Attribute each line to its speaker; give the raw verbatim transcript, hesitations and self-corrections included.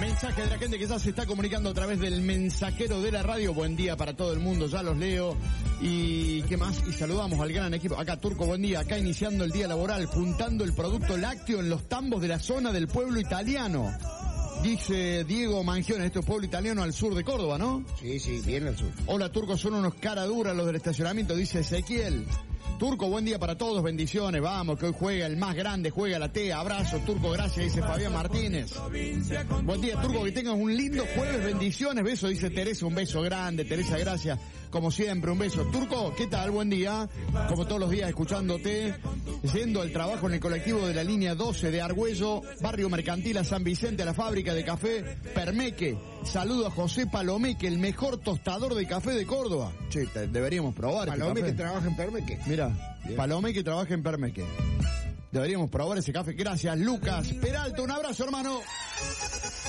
Speaker 1: Mensaje de la gente que ya se está comunicando a través del mensajero de la radio. Buen día para todo el mundo, ya los leo. Y qué más, y saludamos al gran equipo. Acá Turco, buen día, acá iniciando el día laboral, juntando el producto lácteo en los tambos de la zona del pueblo italiano. Dice Diego Mangione, esto es pueblo italiano al sur de Córdoba, ¿no?
Speaker 2: Sí, sí, bien al sur.
Speaker 1: Hola Turco, son unos cara duras los del estacionamiento, dice Ezequiel. Turco, buen día para todos, bendiciones, vamos, que hoy juega el más grande, juega la T, abrazo, Turco, gracias, dice Fabián Martínez. Buen día, Turco, que tengas un lindo jueves, bendiciones, beso, dice Teresa, un beso grande, Teresa, gracias, como siempre, un beso. Turco, ¿qué tal? Buen día, como todos los días escuchándote, yendo al trabajo en el colectivo de la línea doce de Argüello, barrio mercantil a San Vicente, a la fábrica de café Permeque. Saludo a José Palomeque, el mejor tostador de café de Córdoba. Che, te, deberíamos probar este
Speaker 2: Palomeque
Speaker 1: café.
Speaker 2: trabaja en Permeque.
Speaker 1: Mira, Palomeque trabaja en Permeque. Deberíamos probar ese café. Gracias, Lucas Peralta, un abrazo, hermano.